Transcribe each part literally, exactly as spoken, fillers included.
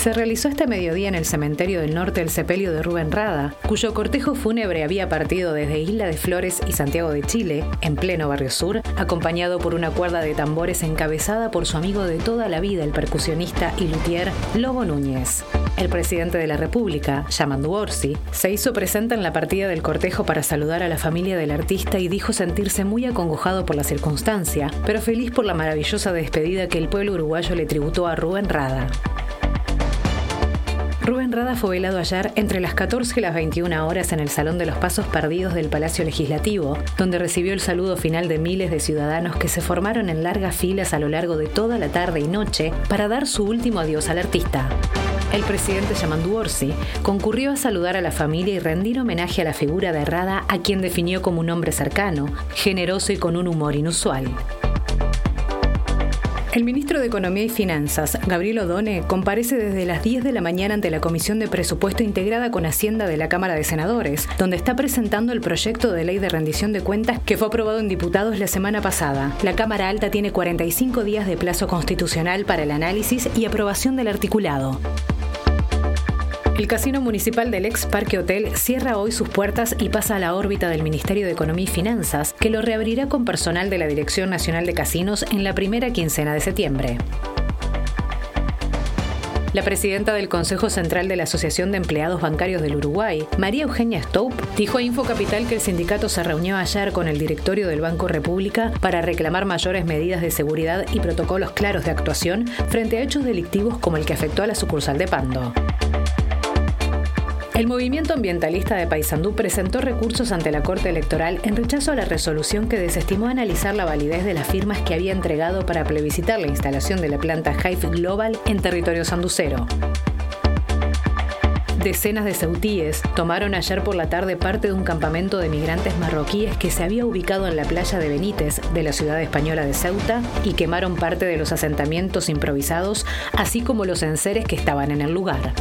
se realizó este mediodía en el cementerio del norte el sepelio de Rubén Rada, cuyo cortejo fúnebre había partido desde Isla de Flores y Santiago de Chile, en pleno Barrio Sur, acompañado por una cuerda de tambores encabezada por su amigo de toda la vida, el percusionista y luthier Lobo Núñez. El presidente de la República, Yamandu Orsi, se hizo presente en la partida del cortejo para saludar a la familia del artista y dijo sentirse muy acongojado por la circunstancia, pero feliz por la maravillosa despedida que el pueblo uruguayo le tributó a Rubén Rada. Rubén Rada fue velado ayer entre las catorce y las veintiuna horas en el Salón de los Pasos Perdidos del Palacio Legislativo, donde recibió el saludo final de miles de ciudadanos que se formaron en largas filas a lo largo de toda la tarde y noche para dar su último adiós al artista. El presidente Yamandu Orsi concurrió a saludar a la familia y rendir homenaje a la figura de Rada, a quien definió como un hombre cercano, generoso y con un humor inusual. El ministro de Economía y Finanzas, Gabriel Odone, comparece desde las diez de la mañana ante la Comisión de Presupuesto integrada con Hacienda de la Cámara de Senadores, donde está presentando el proyecto de ley de rendición de cuentas que fue aprobado en diputados la semana pasada. La Cámara Alta tiene cuarenta y cinco días de plazo constitucional para el análisis y aprobación del articulado. El casino municipal del ex Parque Hotel cierra hoy sus puertas y pasa a la órbita del Ministerio de Economía y Finanzas, que lo reabrirá con personal de la Dirección Nacional de Casinos en la primera quincena de septiembre. La presidenta del Consejo Central de la Asociación de Empleados Bancarios del Uruguay, María Eugenia Stoup, dijo a Infocapital que el sindicato se reunió ayer con el directorio del Banco República para reclamar mayores medidas de seguridad y protocolos claros de actuación frente a hechos delictivos como el que afectó a la sucursal de Pando. El movimiento ambientalista de Paysandú presentó recursos ante la Corte Electoral en rechazo a la resolución que desestimó analizar la validez de las firmas que había entregado para plebiscitar la instalación de la planta Hive Global en territorio sanducero. Decenas de ceutíes tomaron ayer por la tarde parte de un campamento de migrantes marroquíes que se había ubicado en la playa de Benítez, de la ciudad española de Ceuta, y quemaron parte de los asentamientos improvisados, así como los enseres que estaban en el lugar.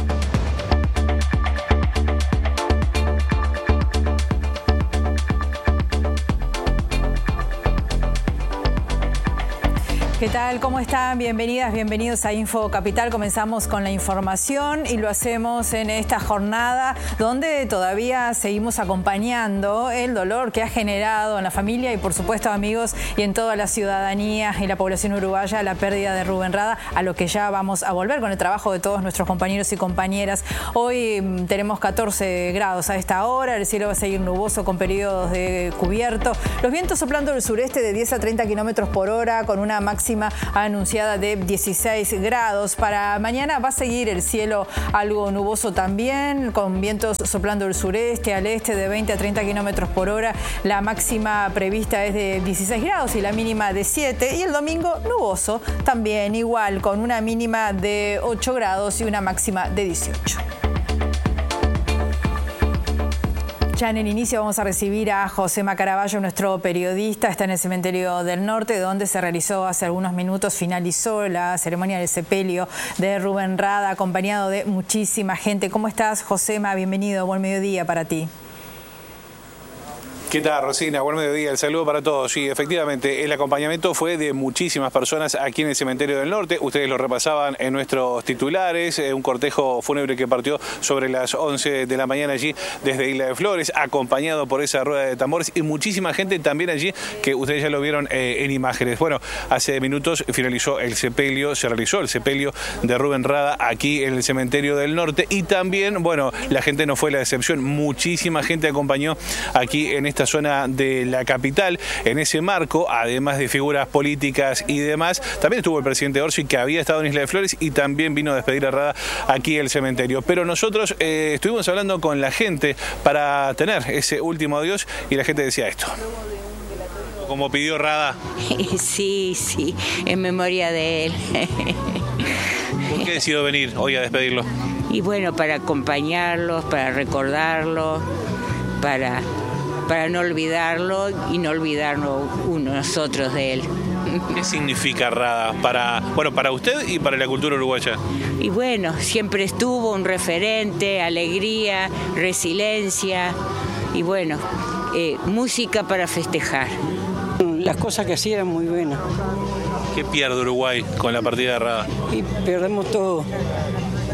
¿Qué tal? ¿Cómo están? Bienvenidas, bienvenidos a Info Capital. Comenzamos con la información y lo hacemos en esta jornada donde todavía seguimos acompañando el dolor que ha generado en la familia y por supuesto amigos y en toda la ciudadanía y la población uruguaya la pérdida de Rubén Rada, a lo que ya vamos a volver con el trabajo de todos nuestros compañeros y compañeras. Hoy tenemos catorce grados a esta hora, el cielo va a seguir nuboso con periodos de cubierto, los vientos soplando del sureste de diez a treinta kilómetros por hora con una máxima anunciada de dieciséis grados. Para mañana va a seguir el cielo algo nuboso también, con vientos soplando del sureste al este de veinte a treinta kilómetros por hora. La máxima prevista es de dieciséis grados y la mínima de siete. Y el domingo nuboso también, igual, con una mínima de ocho grados y una máxima de dieciocho. Ya en el inicio vamos a recibir a Josema Caraballo, nuestro periodista. Está en el Cementerio del Norte, donde se realizó hace algunos minutos, finalizó la ceremonia del sepelio de Rubén Rada, acompañado de muchísima gente. ¿Cómo estás, Josema? Bienvenido, buen mediodía para ti. ¿Qué tal, Rosina? Buen mediodía, el saludo para todos. Sí, efectivamente, el acompañamiento fue de muchísimas personas aquí en el Cementerio del Norte. Ustedes lo repasaban en nuestros titulares. Un cortejo fúnebre que partió sobre las once de la mañana allí desde Isla de Flores, acompañado por esa rueda de tambores y muchísima gente también allí que ustedes ya lo vieron eh, en imágenes. Bueno, hace minutos finalizó el sepelio, se realizó el sepelio de Rubén Rada aquí en el Cementerio del Norte y también, bueno, la gente no fue la excepción. Muchísima gente acompañó aquí en esta zona de la capital. En ese marco, además de figuras políticas y demás, también estuvo el presidente Orsi, que había estado en Isla de Flores y también vino a despedir a Rada aquí el cementerio. Pero nosotros eh, estuvimos hablando con la gente para tener ese último adiós y la gente decía esto. Como pidió Rada. Sí, sí, en memoria de él. ¿Por qué decidió venir hoy a despedirlo? Y bueno, para acompañarlos, para recordarlo, para... para no olvidarlo y no olvidarnos uno, nosotros de él. ¿Qué significa Rada para, bueno, para usted y para la cultura uruguaya? Y bueno, siempre estuvo un referente, alegría, resiliencia y bueno, eh, música para festejar. Las cosas que hacía eran muy buenas. ¿Qué pierde Uruguay con la partida de Rada? Y perdemos todo.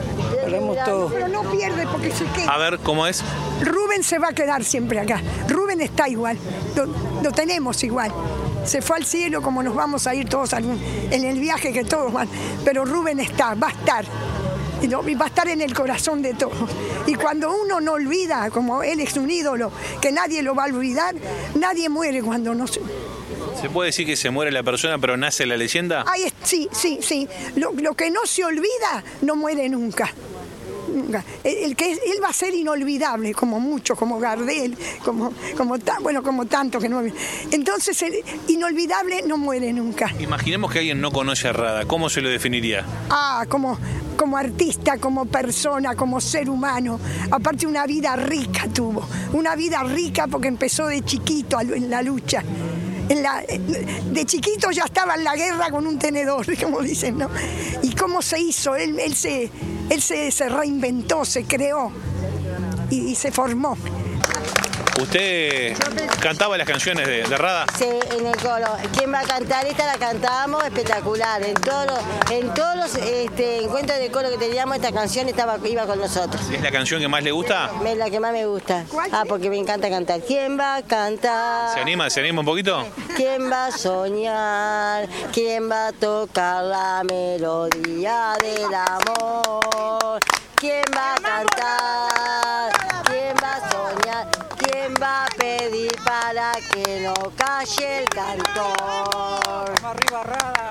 perdemos todo. Pero no pierde porque se queda. A ver, ¿cómo es? Rubén se va a quedar siempre acá. Rubén está igual, lo, lo tenemos igual. Se fue al cielo como nos vamos a ir todos algún, en el viaje que todos van. Pero Rubén está, va a estar. Y va a estar en el corazón de todos. Y cuando uno no olvida, como él es un ídolo, que nadie lo va a olvidar, nadie muere cuando no se... ¿Se puede decir que se muere la persona pero nace la leyenda? Ay, sí, sí, sí. Lo, lo que no se olvida no muere nunca. Nunca. El, el que es, él va a ser inolvidable, como muchos, como Gardel, como, como, ta, bueno, como tanto que no. Entonces, el inolvidable no muere nunca. Imaginemos que alguien no conoce a Rada, ¿cómo se lo definiría? Ah, como, como artista, como persona, como ser humano. Aparte, una vida rica tuvo. Una vida rica porque empezó de chiquito en la lucha. En la, de chiquito ya estaba en la guerra con un tenedor, como dicen, ¿no? Y cómo se hizo, él, él, se, él se, se reinventó, se creó y, y se formó. ¿Usted cantaba las canciones de, de Rada? Sí, en el coro. ¿Quién va a cantar? Esta la cantábamos espectacular. En todos los, en todos los este, encuentros de coro que teníamos, esta canción estaba, iba con nosotros. ¿Es la canción que más le gusta? Es la que más me gusta. Ah, porque me encanta cantar. ¿Quién va a cantar? ¿Se anima? ¿Se anima un poquito? ¿Quién va a soñar? ¿Quién va a tocar la melodía del amor? ¿Quién va a cantar? ¿Quién va a soñar? ¿Quién va a pedir para que no calle el cantor? Arriba, Rada.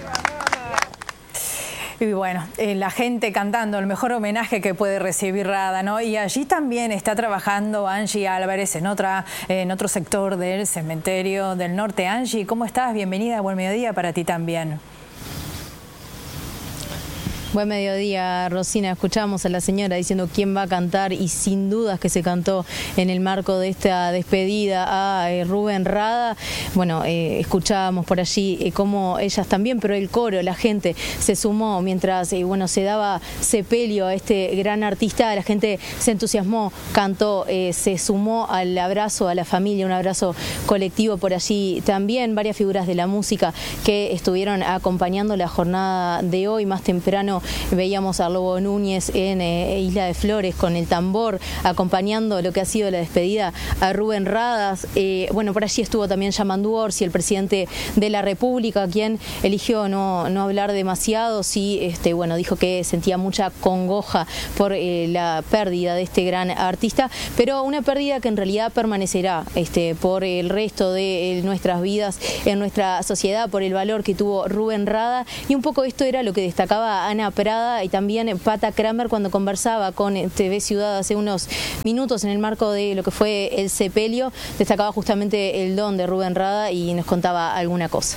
Y bueno, eh, la gente cantando, el mejor homenaje que puede recibir Rada, ¿no? Y allí también está trabajando Angie Álvarez en, otra, eh, en otro sector del cementerio del norte. Angie, ¿cómo estás? Bienvenida, buen mediodía para ti también. Buen mediodía, Rosina. Escuchamos a la señora diciendo quién va a cantar y sin dudas que se cantó en el marco de esta despedida a eh, Rubén Rada. Bueno, eh, escuchábamos por allí eh, cómo ellas también, pero el coro, la gente se sumó mientras eh, bueno, se daba sepelio a este gran artista. La gente se entusiasmó, cantó, eh, se sumó al abrazo a la familia, un abrazo colectivo por allí también. Varias figuras de la música que estuvieron acompañando la jornada de hoy. Más temprano veíamos a Lobo Núñez en eh, Isla de Flores con el tambor acompañando lo que ha sido la despedida a Rubén Radas. Eh, bueno, por allí estuvo también Yamandu Orsi, el presidente de la República, quien eligió no, no hablar demasiado. Sí, este, bueno, dijo que sentía mucha congoja por eh, la pérdida de este gran artista, pero una pérdida que en realidad permanecerá este, por el resto de nuestras vidas en nuestra sociedad, por el valor que tuvo Rubén Rada. Y un poco esto era lo que destacaba Ana Prada y también Pata Kramer cuando conversaba con T V Ciudad hace unos minutos en el marco de lo que fue el sepelio. Destacaba justamente el don de Rubén Rada y nos contaba alguna cosa.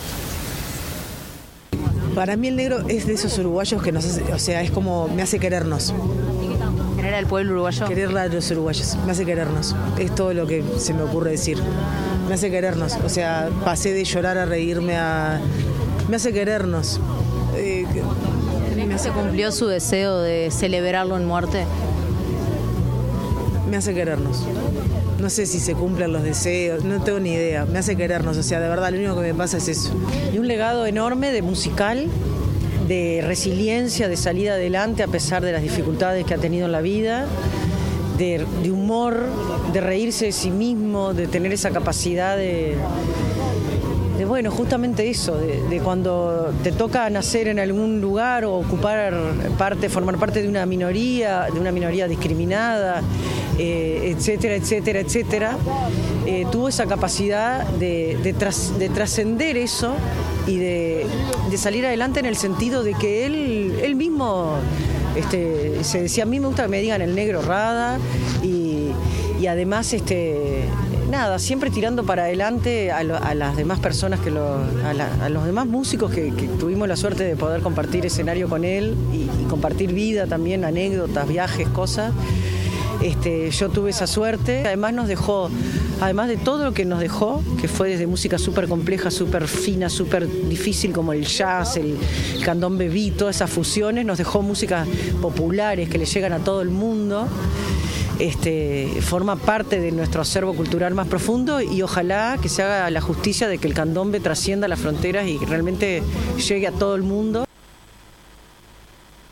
Para mí el negro es de esos uruguayos que nos hace, o sea, es como me hace querernos. ¿Querer al pueblo uruguayo? Querer a los uruguayos, me hace querernos. Es todo lo que se me ocurre decir. Me hace querernos, o sea, pasé de llorar a reírme a... Me hace querernos. Eh, ¿No se cumplió su deseo de celebrarlo en muerte? Me hace querernos. No sé si se cumplen los deseos, no tengo ni idea. Me hace querernos, o sea, de verdad lo único que me pasa es eso. Y un legado enorme de musical, de resiliencia, de salida adelante a pesar de las dificultades que ha tenido en la vida, de, de humor, de reírse de sí mismo, de tener esa capacidad de... De, bueno, justamente eso, de, de cuando te toca nacer en algún lugar o ocupar parte, formar parte de una minoría, de una minoría discriminada, eh, etcétera, etcétera, etcétera, eh, tuvo esa capacidad de, de, tras, de trascender eso y de, de salir adelante en el sentido de que él, él mismo este, se decía, a mí me gusta que me digan el negro Rada y, y además... este nada, siempre tirando para adelante a, lo, a las demás personas, que lo, a, la, a los demás músicos que, que tuvimos la suerte de poder compartir escenario con él y, y compartir vida también, anécdotas, viajes, cosas. Este, yo tuve esa suerte. Además nos dejó, además de todo lo que nos dejó, que fue desde música súper compleja, súper fina, súper difícil como el jazz, el, el candombe beat, todas esas fusiones, nos dejó músicas populares que le llegan a todo el mundo. Este, forma parte de nuestro acervo cultural más profundo y ojalá que se haga la justicia de que el candombe trascienda las fronteras y realmente llegue a todo el mundo.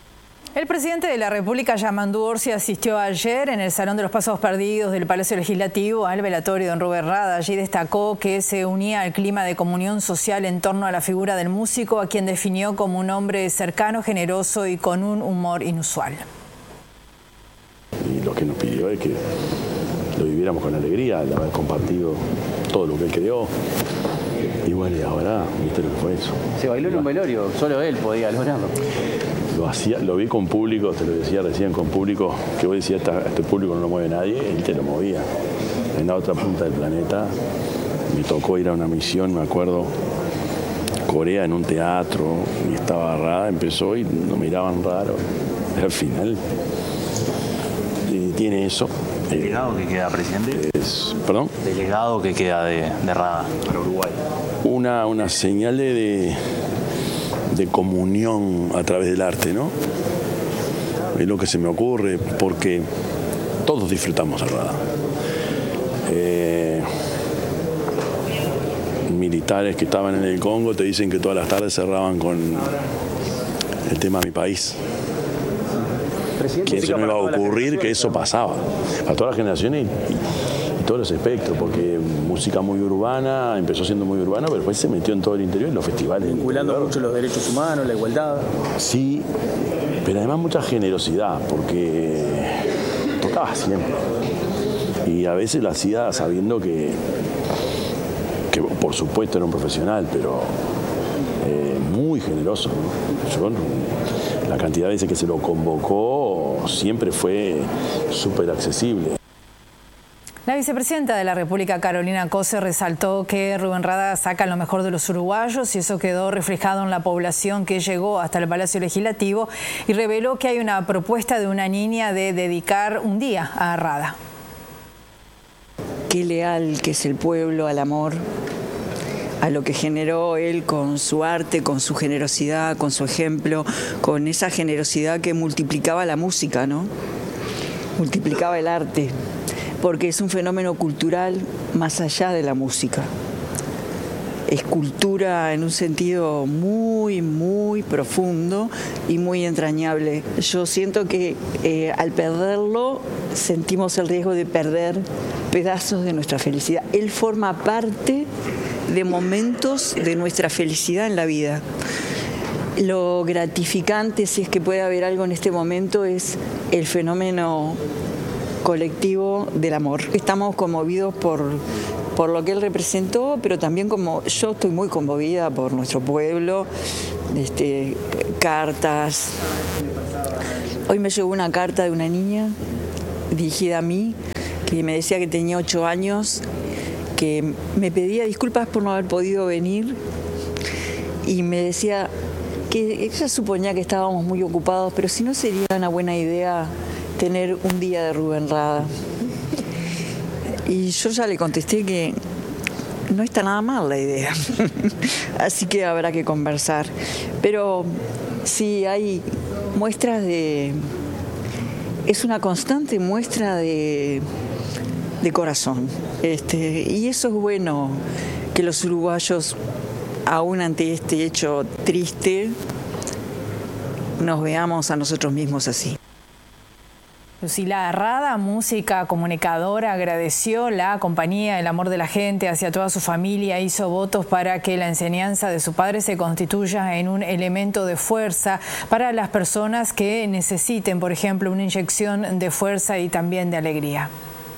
El presidente de la República, Yamandu Orsi, asistió ayer en el Salón de los Pasos Perdidos del Palacio Legislativo al velatorio de don Rubén Rada. Allí destacó que se unía al clima de comunión social en torno a la figura del músico, a quien definió como un hombre cercano, generoso y con un humor inusual. Y lo que nos pidió es que lo viviéramos con alegría, al haber compartido todo lo que él creó. Y bueno, y ahora, ¿viste lo que fue eso? Se bailó en un velorio, solo él podía lograrlo. Lo hacía, lo vi con público, te lo decía recién, con público, que vos decías, esta, este público no lo mueve nadie, él te lo movía. En la otra punta del planeta me tocó ir a una misión, me acuerdo, Corea, en un teatro, y estaba Rada, empezó y nos miraban raro. Al final, eh, tiene eso. ¿El legado que queda, presidente? Es, ¿Perdón? ¿El legado que queda de, de Rada para Uruguay? Una, una señal de, de comunión a través del arte, ¿no? Es lo que se me ocurre, porque todos disfrutamos a Rada. Eh, militares que estaban en el Congo te dicen que todas las tardes cerraban con el tema Mi País. ¿Quién se me iba a ocurrir que eso pasaba? A todas las generaciones y, y todos los espectros, porque música muy urbana, empezó siendo muy urbana, pero después se metió en todo el interior, en los festivales. Vinculando mucho los derechos humanos, la igualdad. Sí, pero además mucha generosidad, porque tocaba siempre. Y a veces lo hacía sabiendo que, que por supuesto era un profesional, pero eh, muy generoso, ¿no? Yo, la cantidad de veces que se lo convocó siempre fue súper accesible. La vicepresidenta de la República, Carolina Cose, resaltó que Rubén Rada saca lo mejor de los uruguayos y eso quedó reflejado en la población que llegó hasta el Palacio Legislativo y reveló que hay una propuesta de una niña de dedicar un día a Rada. Qué leal que es el pueblo al amor, a lo que generó él con su arte, con su generosidad, con su ejemplo, con esa generosidad que multiplicaba la música, ¿no? Multiplicaba el arte, porque es un fenómeno cultural más allá de la música. Es cultura en un sentido muy, muy profundo y muy entrañable. Yo siento que eh, al perderlo sentimos el riesgo de perder pedazos de nuestra felicidad. Él forma parte de momentos de nuestra felicidad en la vida. Lo gratificante, si es que puede haber algo en este momento, es el fenómeno colectivo del amor. Estamos conmovidos por, por lo que él representó, pero también como yo estoy muy conmovida por nuestro pueblo, este, cartas. Hoy me llegó una carta de una niña dirigida a mí, que me decía que tenía ocho años, que me pedía disculpas por no haber podido venir y me decía que ella suponía que estábamos muy ocupados, pero si no sería una buena idea tener un día de Rubén Rada. Y yo ya le contesté que no está nada mal la idea, así que habrá que conversar. Pero sí hay muestras de... es una constante muestra de... de corazón, este, y eso es bueno, que los uruguayos, aún ante este hecho triste, nos veamos a nosotros mismos así. Lucila Rada, música, comunicadora, agradeció la compañía, el amor de la gente hacia toda su familia, hizo votos para que la enseñanza de su padre se constituya en un elemento de fuerza para las personas que necesiten, por ejemplo, una inyección de fuerza y también de alegría.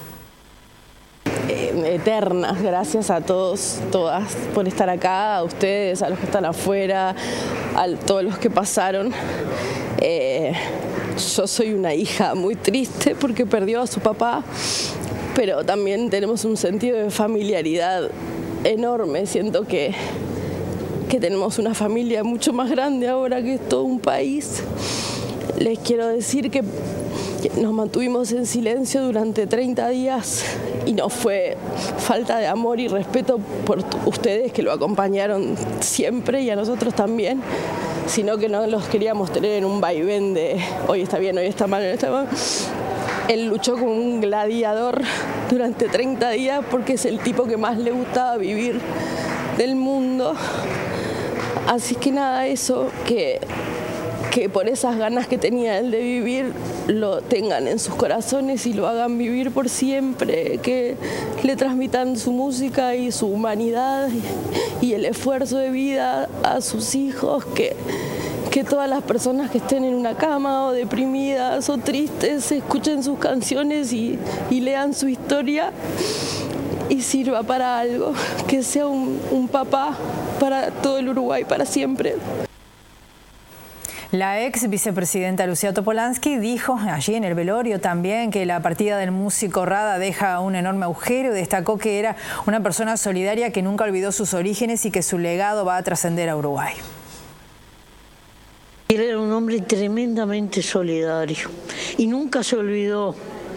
Eternas, gracias a todos, todas por estar acá, a ustedes, a los que están afuera, a todos los que pasaron. Eh, yo soy una hija muy triste porque perdió a su papá, pero también tenemos un sentido de familiaridad enorme. Siento que, que tenemos una familia mucho más grande ahora que todo un país. Les quiero decir que nos mantuvimos en silencio durante treinta días y no fue falta de amor y respeto por ustedes que lo acompañaron siempre y a nosotros también, sino que no los queríamos tener en un vaivén de hoy está bien, hoy está mal, hoy está mal. Él luchó como un gladiador durante treinta días porque es el tipo que más le gustaba vivir del mundo. Así que nada, eso, que que por esas ganas que tenía él de vivir lo tengan en sus corazones y lo hagan vivir por siempre, que le transmitan su música y su humanidad y, y el esfuerzo de vida a sus hijos, que, que todas las personas que estén en una cama o deprimidas o tristes escuchen sus canciones y, y lean su historia y sirva para algo, que sea un, un papá para todo el Uruguay, para siempre. La ex vicepresidenta Lucía Topolansky dijo allí en el velorio también que la partida del músico Rada deja un enorme agujero y destacó que era una persona solidaria que nunca olvidó sus orígenes y que su legado va a trascender a Uruguay. Él era un hombre tremendamente solidario y nunca se olvidó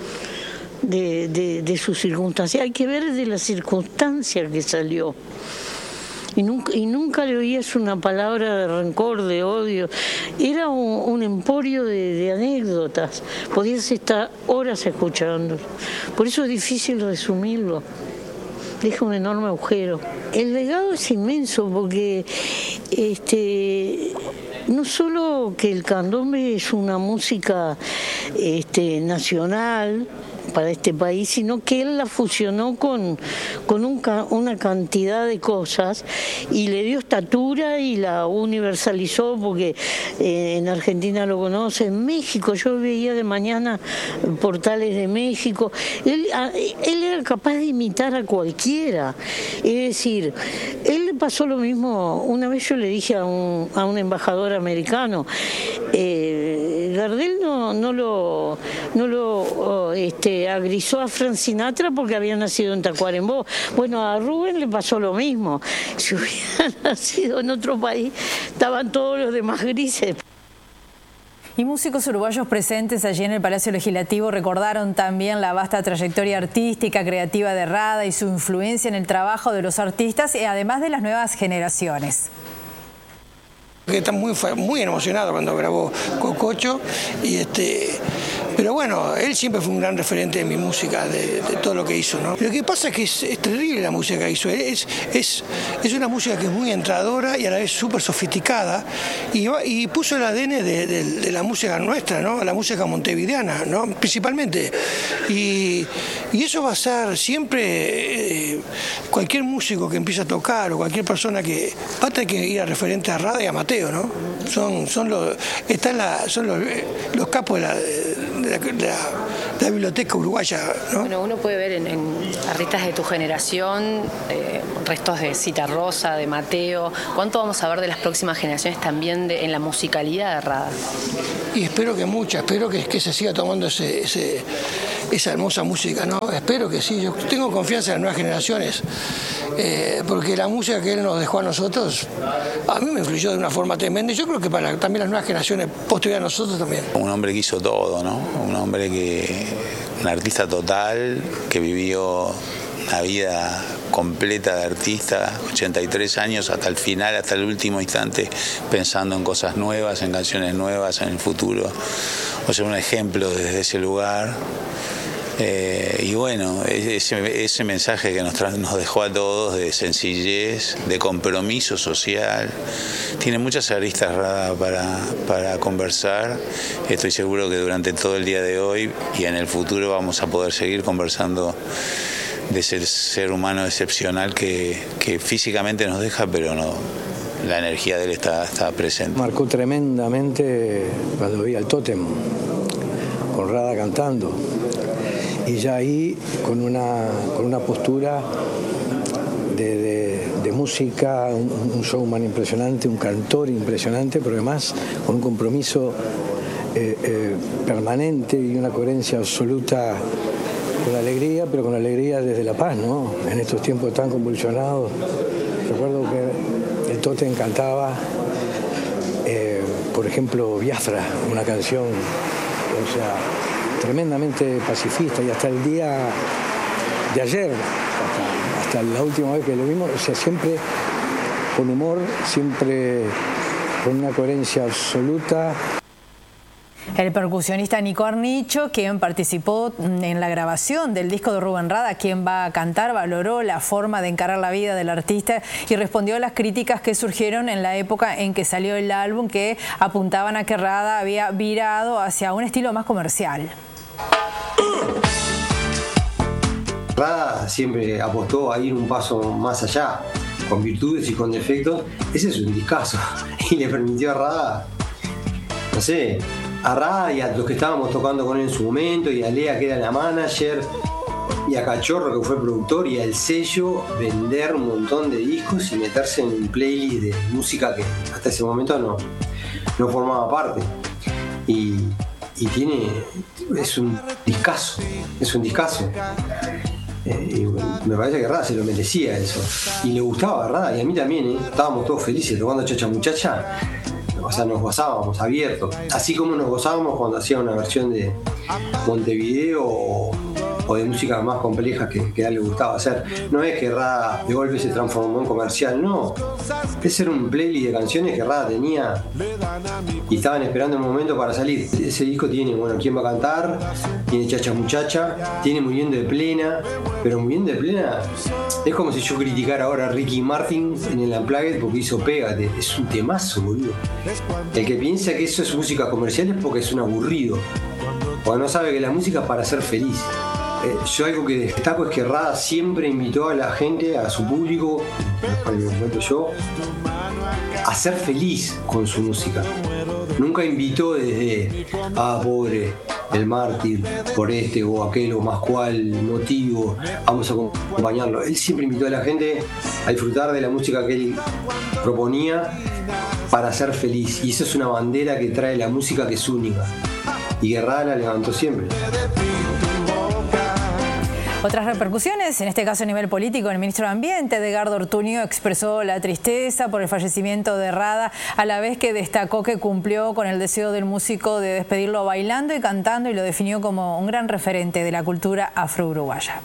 de, de, de sus circunstancias. Hay que ver de las circunstancias que salió. Y nunca, y nunca le oías una palabra de rencor, de odio. Era un, un emporio de, de anécdotas. Podías estar horas escuchando. Por eso es difícil resumirlo. Deja un enorme agujero. El legado es inmenso porque este, no solo que el candombe es una música este, nacional para este país, sino que él la fusionó con, con un, una cantidad de cosas y le dio estatura y la universalizó, porque eh, en Argentina lo conoce, en México, yo veía de mañana portales de México, él, a, él era capaz de imitar a cualquiera, es decir, él le pasó lo mismo. Una vez yo le dije a un, a un embajador americano, eh, Gardel no, no lo, no lo oh, este, agrisó a Frank Sinatra porque había nacido en Tacuarembó. Bueno, a Rubén le pasó lo mismo. Si hubiera nacido en otro país, estaban todos los demás grises. Y músicos uruguayos presentes allí en el Palacio Legislativo recordaron también la vasta trayectoria artística, creativa de Rada y su influencia en el trabajo de los artistas y además de las nuevas generaciones. Está muy, muy emocionado cuando grabó Cococho, y este, pero bueno, él siempre fue un gran referente de mi música, de, de todo lo que hizo, ¿no? Lo que pasa es que es, es terrible la música que hizo, es, es, es una música que es muy entradora y a la vez súper sofisticada, y, y puso el A D N de, de, de la música nuestra, ¿no? La música montevideana, ¿no? Principalmente, y, y eso va a ser siempre, eh, cualquier músico que empiece a tocar o cualquier persona que va a tener que ir a referente a Rada y a Mateo, ¿no? Son, son, los, están la, son los, los capos de la, de la, de la, de la biblioteca uruguaya, ¿no? Bueno, uno puede ver en, en artistas de tu generación, eh, restos de Citarrosa, de Mateo. ¿Cuánto vamos a ver de las próximas generaciones también de, en la musicalidad de Rada? Y espero que mucha, espero que, que se siga tomando ese, ese, esa hermosa música, ¿no? Espero que sí, yo tengo confianza en las nuevas generaciones, eh, porque la música que él nos dejó a nosotros, a mí me influyó de una forma tremenda, y yo creo que para también las nuevas generaciones posteriores a nosotros también. Un hombre que hizo todo, ¿no? Un hombre que, un artista total, que vivió una vida completa de artista, ochenta y tres años hasta el final, hasta el último instante, pensando en cosas nuevas, en canciones nuevas, en el futuro. O sea, un ejemplo desde ese lugar. Eh, y bueno, ese, ese mensaje que nos, nos dejó a todos de sencillez, de compromiso social, tiene muchas aristas para, para conversar. Estoy seguro que durante todo el día de hoy y en el futuro vamos a poder seguir conversando de ese ser humano excepcional que, que físicamente nos deja, pero no, la energía de él está, está presente. Marcó tremendamente cuando vi al Tótem con Rada cantando, y ya ahí con una, con una postura de, de, de música, un, un showman impresionante, un cantor impresionante, pero además con un compromiso eh, eh, permanente y una coherencia absoluta con la alegría, pero con la alegría desde la paz, ¿no? En estos tiempos tan convulsionados. Recuerdo que el Tótem cantaba, eh, por ejemplo, Biafra, una canción, o sea, tremendamente pacifista, y hasta el día de ayer, hasta, hasta la última vez que lo vimos, o sea, siempre con humor, siempre con una coherencia absoluta. El percusionista Nico Arnicho, quien participó en la grabación del disco de Rubén Rada, Quien va a cantar, valoró la forma de encarar la vida del artista y respondió a las críticas que surgieron en la época en que salió el álbum, que apuntaban a que Rada había virado hacia un estilo más comercial. Rada siempre apostó a ir un paso más allá, con virtudes y con defectos. Ese es un discazo y le permitió a Rada, no sé, a Rada y a los que estábamos tocando con él en su momento, y a Lea, que era la manager, y a Cachorro, que fue productor, y al sello, vender un montón de discos y meterse en un playlist de música que hasta ese momento no, no formaba parte. Y, y tiene, es un discazo, es un discazo. Eh, y me parece que Rada se lo merecía eso. Y le gustaba a Rada, y a mí también, ¿eh? Estábamos todos felices tocando Chacha Muchacha. O sea, nos gozábamos abiertos, así como nos gozábamos cuando hacía una versión de Montevideo o, o de música más compleja que, que a él le gustaba hacer. No es que Rada de golpe se transformó en comercial, no. Ese era un playlist de canciones que Rada tenía y estaban esperando el momento para salir. Ese disco tiene, bueno, ¿Quién va a cantar? Tiene Chacha Muchacha, tiene Muriendo de Plena, pero Muriendo de Plena es como si yo criticara ahora a Ricky Martin en el Unplugged porque hizo Pégate. Es un temazo, boludo. El que piensa que eso es música comercial es porque es un aburrido, porque no sabe que la música es para ser feliz. Eh, yo algo que destaco es que Rada siempre invitó a la gente, a su público, en el momento yo, a ser feliz con su música. Nunca invitó desde, ah, pobre, el mártir, por este o aquel o más cual motivo, vamos a acompañarlo. Él siempre invitó a la gente a disfrutar de la música que él proponía para ser feliz. Y esa es una bandera que trae la música, que es única. Y que Rada la levantó siempre. Otras repercusiones, en este caso a nivel político, el ministro de Ambiente, Edgardo Ortuño, expresó la tristeza por el fallecimiento de Rada, a la vez que destacó que cumplió con el deseo del músico de despedirlo bailando y cantando, y lo definió como un gran referente de la cultura afro-uruguaya.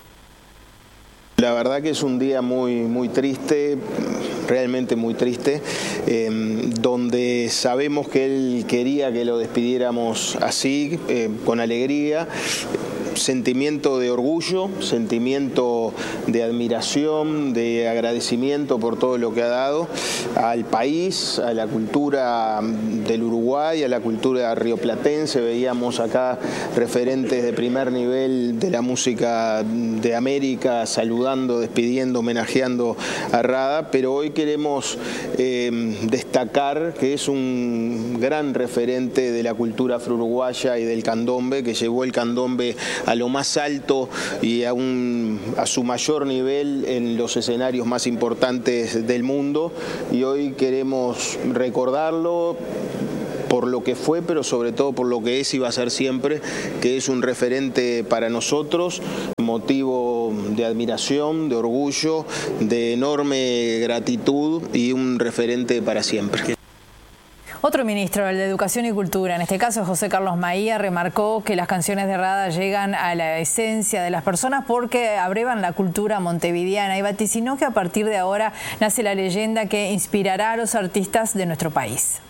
La verdad que es un día muy, muy triste, realmente muy triste, eh, donde sabemos que él quería que lo despidiéramos así, eh, con alegría. Sentimiento de orgullo, sentimiento de admiración, de agradecimiento por todo lo que ha dado al país, a la cultura del Uruguay, a la cultura rioplatense. Veíamos acá referentes de primer nivel de la música de América saludando, despidiendo, homenajeando a Rada, pero hoy queremos eh, destacar que es un gran referente de la cultura afro-uruguaya y del candombe, que llevó el candombe a lo más alto y a, un, a su mayor nivel en los escenarios más importantes del mundo, y hoy queremos recordarlo por lo que fue, pero sobre todo por lo que es y va a ser siempre, que es un referente para nosotros, motivo de admiración, de orgullo, de enorme gratitud y un referente para siempre. Otro ministro, el de Educación y Cultura, en este caso José Carlos Maía, remarcó que las canciones de Rada llegan a la esencia de las personas porque abrevan la cultura montevideana, y vaticinó que a partir de ahora nace la leyenda que inspirará a los artistas de nuestro país.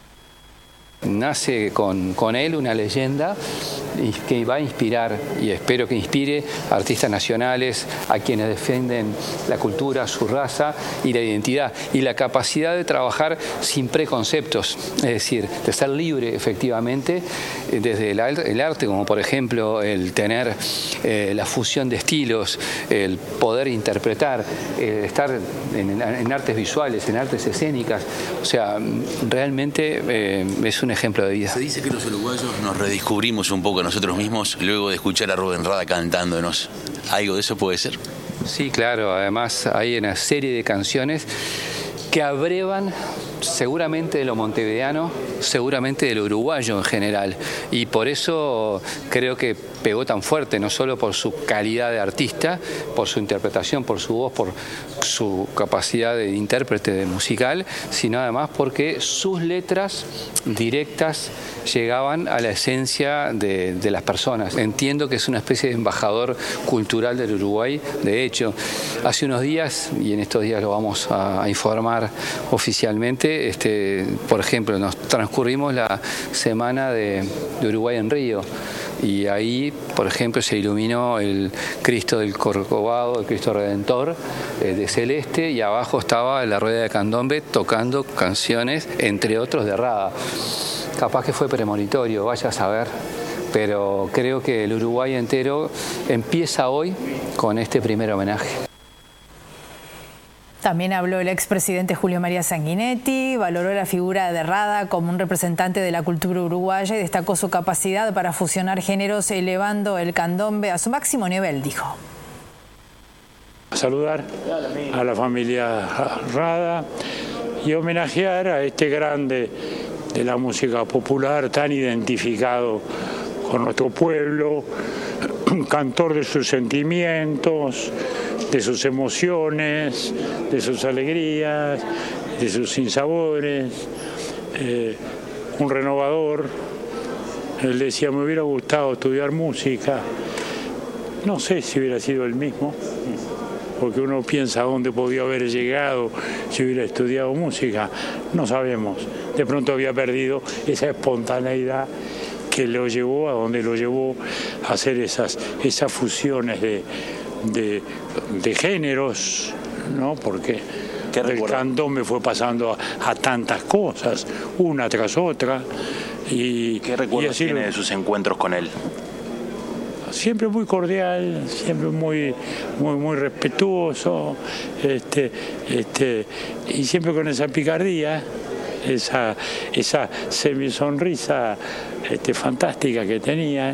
Nace con, con él una leyenda que va a inspirar, y espero que inspire, a artistas nacionales, a quienes defienden la cultura, su raza y la identidad, y la capacidad de trabajar sin preconceptos, es decir, de ser libre efectivamente desde el, el arte, como por ejemplo el tener eh, la fusión de estilos, el poder interpretar, eh, estar en, en artes visuales, en artes escénicas. O sea, realmente eh, es un ejemplo de vida. Se dice que los uruguayos nos redescubrimos un poco a nosotros mismos luego de escuchar a Rubén Rada cantándonos. ¿Algo de eso puede ser? Sí, claro. Además hay una serie de canciones que abrevan seguramente de lo montevideano, seguramente de lo uruguayo en general, y por eso creo que pegó tan fuerte, no solo por su calidad de artista, por su interpretación, por su voz, por su capacidad de intérprete musical, sino además porque sus letras directas llegaban a la esencia de, de las personas. Entiendo que es una especie de embajador cultural del Uruguay. De hecho, hace unos días, y en estos días lo vamos a, a informar oficialmente, este, por ejemplo, nos transcurrimos la semana de, de Uruguay en Río, y ahí, por ejemplo, se iluminó el Cristo del Corcovado, el Cristo Redentor eh, de Celeste, y abajo estaba la Rueda de Candombe tocando canciones, entre otros, de Rada. Capaz que fue premonitorio, vaya a saber, pero creo que el Uruguay entero empieza hoy con este primer homenaje. También habló el expresidente Julio María Sanguinetti, valoró la figura de Rada como un representante de la cultura uruguaya y destacó su capacidad para fusionar géneros, elevando el candombe a su máximo nivel, dijo. Saludar a la familia Rada y homenajear a este grande de la música popular, tan identificado con nuestro pueblo, un cantor de sus sentimientos, de sus emociones, de sus alegrías, de sus sinsabores, eh, un renovador. Él decía, me hubiera gustado estudiar música. No sé si hubiera sido el mismo, porque uno piensa a dónde podía haber llegado si hubiera estudiado música. No sabemos. De pronto había perdido esa espontaneidad que lo llevó a donde lo llevó a hacer esas, esas fusiones de, de, de géneros, ¿no? Porque el candombe fue pasando a, a tantas cosas, una tras otra. Y, ¿Qué recuerdos y tiene de sus encuentros con él? Siempre muy cordial, siempre muy muy muy respetuoso, este, este, y siempre con esa picardía, esa, esa semisonrisa este, fantástica que tenía.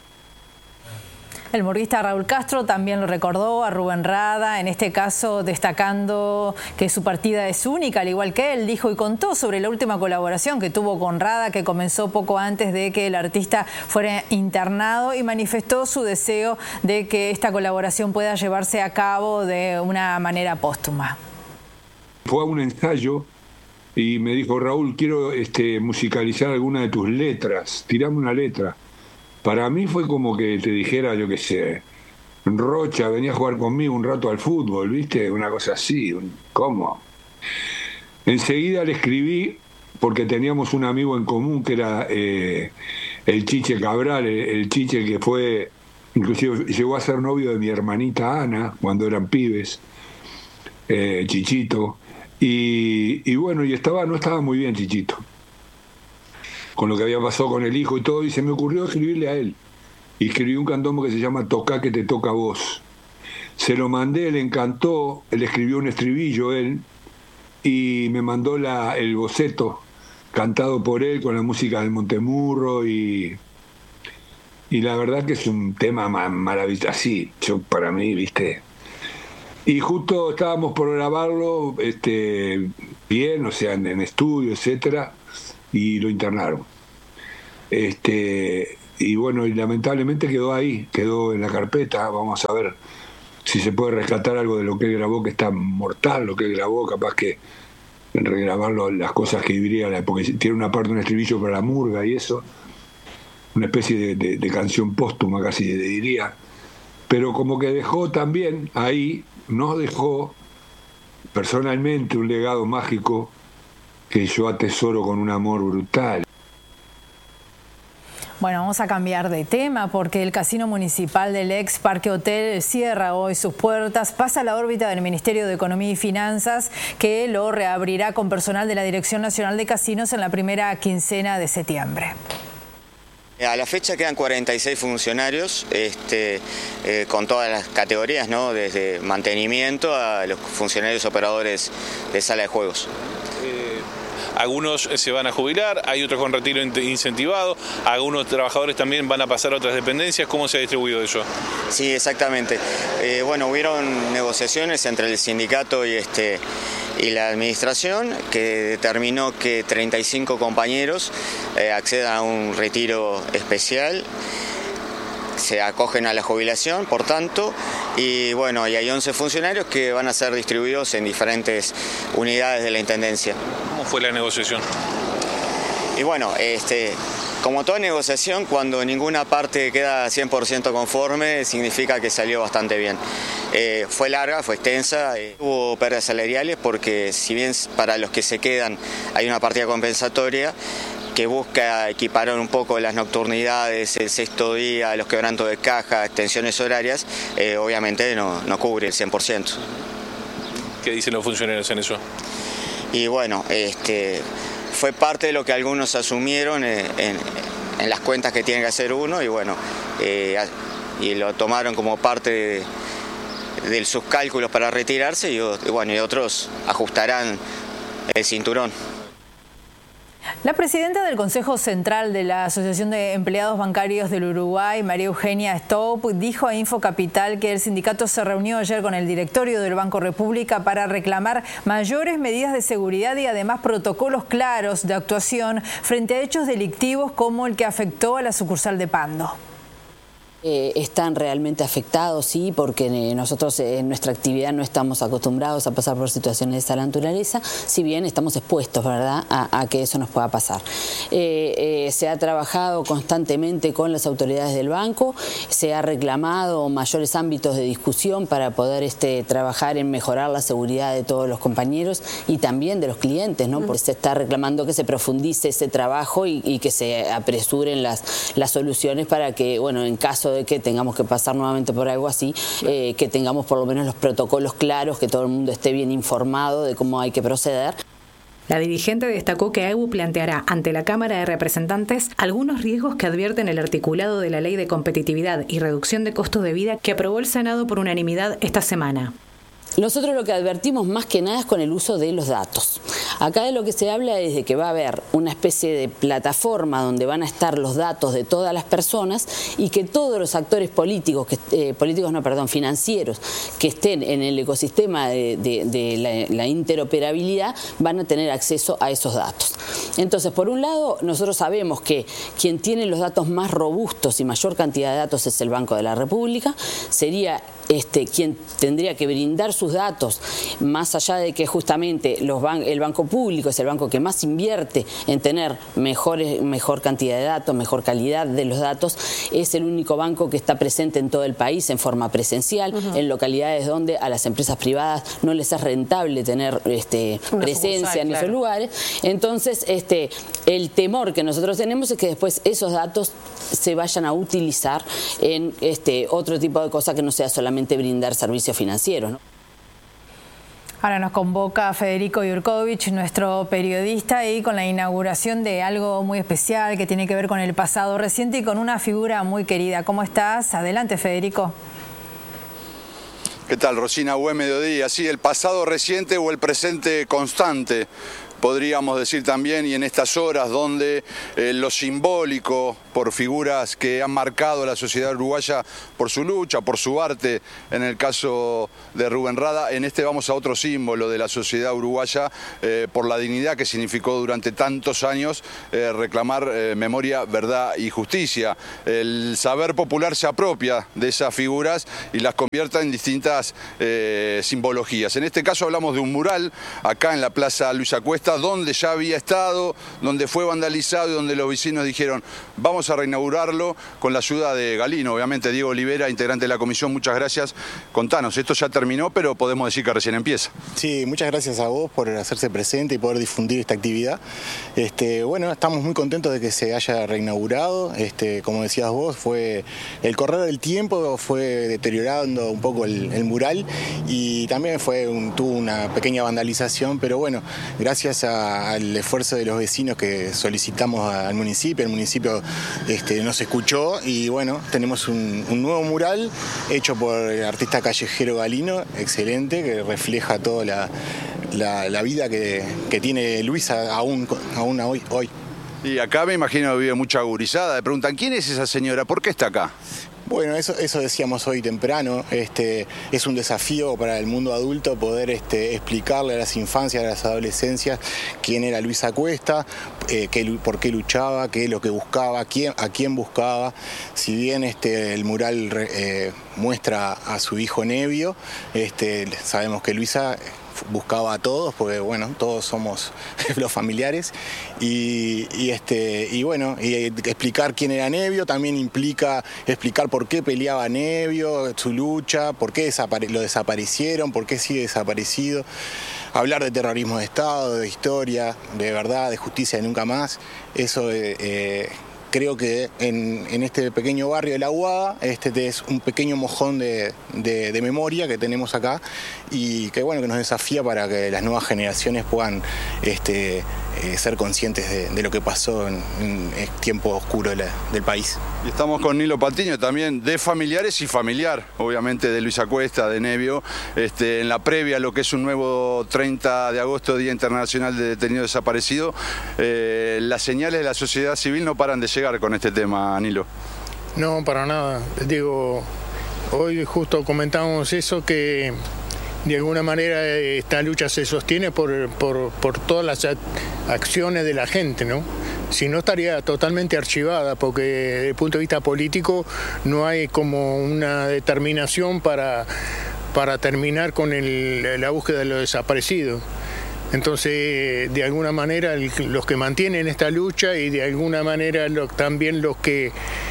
El murguista Raúl Castro también lo recordó a Rubén Rada, en este caso destacando que su partida es única, al igual que él, dijo y contó sobre la última colaboración que tuvo con Rada, que comenzó poco antes de que el artista fuera internado, y manifestó su deseo de que esta colaboración pueda llevarse a cabo de una manera póstuma. Fue a un ensayo y me dijo, Raúl, quiero este, musicalizar alguna de tus letras, tirame una letra. Para mí fue como que te dijera, yo qué sé, Rocha venía a jugar conmigo un rato al fútbol, ¿viste? Una cosa así, ¿cómo? Enseguida le escribí, porque teníamos un amigo en común que era eh, el Chiche Cabral, el, el Chiche que fue, inclusive llegó a ser novio de mi hermanita Ana, cuando eran pibes, eh, Chichito, y, y bueno, y estaba, no estaba muy bien Chichito, con lo que había pasado con el hijo y todo, y se me ocurrió escribirle a él. Y escribí un candombe que se llama Tocá que te toca a vos. Se lo mandé, le encantó, él escribió un estribillo él, y me mandó la, el boceto cantado por él con la música del Montemurro, y, y la verdad que es un tema maravilloso, así, yo, para mí, viste. Y justo estábamos por grabarlo, este, bien, o sea, en, en estudio, etcétera, y lo internaron. Este, y bueno, y lamentablemente quedó ahí, quedó en la carpeta. Vamos a ver si se puede rescatar algo de lo que él grabó, que está mortal, lo que él grabó, capaz que regrabarlo, las cosas que diría, porque tiene una parte, un estribillo para la murga y eso, una especie de, de, de canción póstuma casi diría, pero como que dejó también ahí, nos dejó personalmente un legado mágico que yo atesoro con un amor brutal. Bueno, vamos a cambiar de tema porque el Casino Municipal del ex Parque Hotel cierra hoy sus puertas, pasa a la órbita del Ministerio de Economía y Finanzas, que lo reabrirá con personal de la Dirección Nacional de Casinos en la primera quincena de septiembre. A la fecha quedan cuarenta y seis funcionarios, este, eh, con todas las categorías, ¿no? Desde mantenimiento a los funcionarios operadores de sala de juegos. Algunos se van a jubilar, hay otros con retiro incentivado, algunos trabajadores también van a pasar a otras dependencias. ¿Cómo se ha distribuido eso? Sí, exactamente. Eh, bueno, hubieron negociaciones entre el sindicato y, este, y la administración que determinó que treinta y cinco compañeros eh, accedan a un retiro especial, se acogen a la jubilación, por tanto, y bueno, y hay once funcionarios que van a ser distribuidos en diferentes unidades de la Intendencia. ¿Cómo fue la negociación? Y bueno, este, como toda negociación, cuando ninguna parte queda cien por ciento conforme, significa que salió bastante bien. Eh, fue larga, fue extensa, eh, hubo pérdidas salariales porque si bien para los que se quedan hay una partida compensatoria que busca equiparar un poco las nocturnidades, el sexto día, los quebrantos de caja, extensiones horarias, eh, obviamente no, no cubre el cien por ciento. ¿Qué dicen los funcionarios en eso? Y bueno, este, fue parte de lo que algunos asumieron en, en, en las cuentas que tiene que hacer uno y bueno, eh, y lo tomaron como parte de, de sus cálculos para retirarse y, y bueno, y otros ajustarán el cinturón. La presidenta del Consejo Central de la Asociación de Empleados Bancarios del Uruguay, María Eugenia Stoup, dijo a Infocapital que el sindicato se reunió ayer con el directorio del Banco República para reclamar mayores medidas de seguridad y además protocolos claros de actuación frente a hechos delictivos como el que afectó a la sucursal de Pando. Eh, están realmente afectados, sí, porque nosotros en nuestra actividad no estamos acostumbrados a pasar por situaciones de esta naturaleza, si bien estamos expuestos, ¿verdad?, a, a que eso nos pueda pasar. Eh, eh, se ha trabajado constantemente con las autoridades del banco, se ha reclamado mayores ámbitos de discusión para poder este, trabajar en mejorar la seguridad de todos los compañeros y también de los clientes, ¿no? Porque se está reclamando que se profundice ese trabajo y, y que se apresuren las, las soluciones para que, bueno, en caso de que tengamos que pasar nuevamente por algo así, eh, que tengamos por lo menos los protocolos claros, que todo el mundo esté bien informado de cómo hay que proceder. La dirigente destacó que A E U planteará ante la Cámara de Representantes algunos riesgos que advierten el articulado de la Ley de Competitividad y Reducción de Costos de Vida que aprobó el Senado por unanimidad esta semana. Nosotros lo que advertimos más que nada es con el uso de los datos. Acá de lo que se habla es de que va a haber una especie de plataforma donde van a estar los datos de todas las personas y que todos los actores políticos, que, eh, políticos no, perdón, financieros que estén en el ecosistema de, de, de la, la interoperabilidad van a tener acceso a esos datos. Entonces, por un lado, nosotros sabemos que quien tiene los datos más robustos y mayor cantidad de datos es el Banco de la República, sería Este, quien tendría que brindar sus datos, más allá de que justamente los ban el Banco Público es el banco que más invierte en tener mejores, mejor cantidad de datos, mejor calidad de los datos, es el único banco que está presente en todo el país en forma presencial, uh-huh. en localidades donde a las empresas privadas no les es rentable tener este, presencia en claro. esos lugares. Entonces, este, el temor que nosotros tenemos es que después esos datos se vayan a utilizar en este, otro tipo de cosas que no sea solamente brindar servicios financieros, ¿no? Ahora nos convoca Federico Jurkovic, nuestro periodista, y con la inauguración de algo muy especial que tiene que ver con el pasado reciente y con una figura muy querida. ¿Cómo estás? Adelante, Federico. ¿Qué tal, Rosina? Buen mediodía. Sí, el pasado reciente o el presente constante, podríamos decir también, y en estas horas donde eh, lo simbólico por figuras que han marcado a la sociedad uruguaya por su lucha, por su arte, en el caso de Rubén Rada, en este vamos a otro símbolo de la sociedad uruguaya eh, por la dignidad que significó durante tantos años eh, reclamar eh, memoria, verdad y justicia. El saber popular se apropia de esas figuras y las convierte en distintas eh, simbologías. En este caso hablamos de un mural acá en la Plaza Luis Acuesta, donde ya había estado, donde fue vandalizado y donde los vecinos dijeron vamos a reinaugurarlo con la ayuda de Galino, obviamente Diego Olivera, integrante de la comisión, muchas gracias. Contanos, esto ya terminó, pero podemos decir que recién empieza. Sí, muchas gracias a vos por hacerse presente y poder difundir esta actividad. Este, bueno, estamos muy contentos de que se haya reinaugurado. Este, como decías vos, fue el correr del tiempo fue deteriorando un poco el, el mural y también fue un, tuvo una pequeña vandalización, pero bueno, gracias a, al esfuerzo de los vecinos que solicitamos al municipio, el municipio este, nos escuchó y bueno, tenemos un, un nuevo mural hecho por el artista callejero Galino, excelente, que refleja toda la, la, la vida que, que tiene Luisa aún, aún hoy, hoy. Y acá me imagino que vive mucha gurizada. Me preguntan, ¿quién es esa señora? ¿Por qué está acá? Bueno, eso, eso decíamos hoy temprano, este, es un desafío para el mundo adulto poder este, explicarle a las infancias, a las adolescencias quién era Luis Acuesta, eh, qué, por qué luchaba, qué es lo que buscaba, quién, a quién buscaba. Si bien este, el mural eh, muestra a su hijo Nevio, este, sabemos que Luisa buscaba a todos, porque bueno, todos somos los familiares, y, y, este, y bueno, y explicar quién era Nevio también implica explicar por qué peleaba Nevio, su lucha, por qué desapare- lo desaparecieron, por qué sigue desaparecido, hablar de terrorismo de Estado, de historia, de verdad, de justicia de nunca más. Eso eh, eh, creo que en, en este pequeño barrio de La Aguada, este es un pequeño mojón de, de, de memoria que tenemos acá y que bueno, que nos desafía para que las nuevas generaciones puedan este, eh, ser conscientes de, de lo que pasó en, en el tiempo oscuro de la, del país. Y estamos con Nilo Patiño también, de familiares y familiar, obviamente de Luis Acuesta, de Nevio, este, en la previa a lo que es un nuevo treinta de agosto, Día Internacional de Detenido Desaparecido. Eh, las señales de la sociedad civil no paran de llegar con este tema, Nilo. No, para nada. Digo, hoy justo comentábamos eso, que de alguna manera esta lucha se sostiene por, por, por todas las acciones de la gente, ¿no? Si no, estaría totalmente archivada, porque desde el punto de vista político no hay como una determinación para, para terminar con el, la búsqueda de los desaparecidos. Entonces, de alguna manera, los que mantienen esta lucha y de alguna manera lo, también los que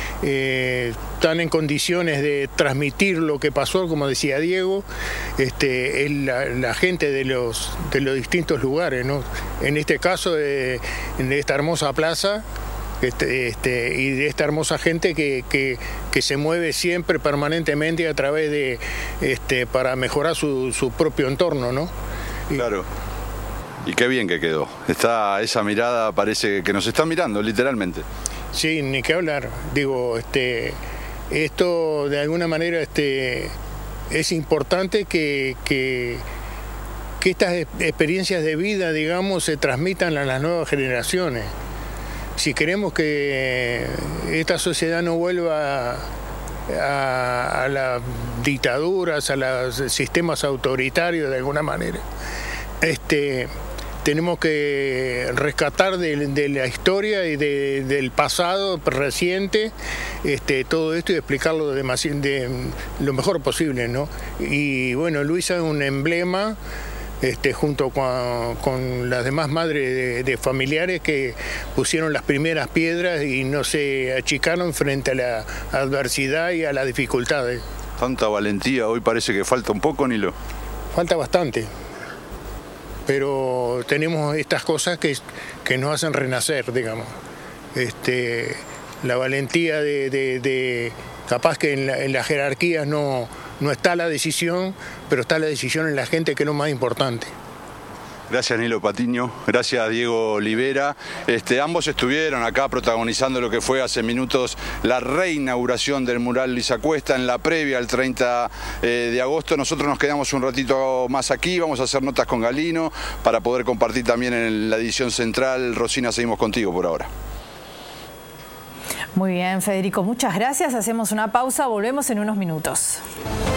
eh, están en condiciones de transmitir lo que pasó, como decía Diego, este, es la, la gente de los, de los distintos lugares, ¿no? En este caso, de, de esta hermosa plaza, Este, este, y de esta hermosa gente que, que, que se mueve siempre, permanentemente, a través de, este, para mejorar su, su propio entorno, ¿no? Y, claro. Y qué bien que quedó. Está, esa mirada parece que nos está mirando, literalmente. Sí, ni qué hablar. Digo, este, esto de alguna manera este, es importante que, que, que estas experiencias de vida, digamos, se transmitan a las nuevas generaciones. Si queremos que esta sociedad no vuelva a, a las dictaduras, a los sistemas autoritarios de alguna manera, este, tenemos que rescatar de, de la historia y de, del pasado reciente este, todo esto y explicarlo de, de lo mejor posible, ¿no? Y bueno, Luisa es un emblema Este, junto con, con las demás madres de, de familiares que pusieron las primeras piedras y no se achicaron frente a la adversidad y a las dificultades. Tanta valentía, hoy parece que falta un poco, Nilo. Falta bastante, pero tenemos estas cosas que, que nos hacen renacer, digamos. Este, la valentía de, de, de capaz que en, la, en las jerarquías no... No está la decisión, pero está la decisión en la gente, que es lo más importante. Gracias, Nilo Patiño. Gracias, Diego Olivera. Este, ambos estuvieron acá protagonizando lo que fue hace minutos la reinauguración del mural Luis Acuesta en la previa al treinta de agosto. Nosotros nos quedamos un ratito más aquí, vamos a hacer notas con Galino para poder compartir también en la edición central. Rosina, seguimos contigo por ahora. Muy bien, Federico, muchas gracias. Hacemos una pausa, volvemos en unos minutos.